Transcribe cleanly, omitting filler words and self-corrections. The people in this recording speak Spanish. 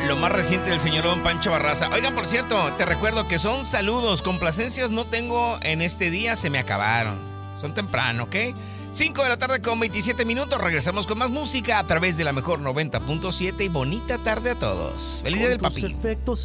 lo más reciente del señor Don Pancho Barraza. Oigan, por cierto, te recuerdo que son saludos, complacencias no tengo en este día, se me acabaron. Son temprano, ¿ok? 5 de la tarde con 27 minutos, regresamos con más música a través de la mejor 90.7 y bonita tarde a todos. Feliz día del papi.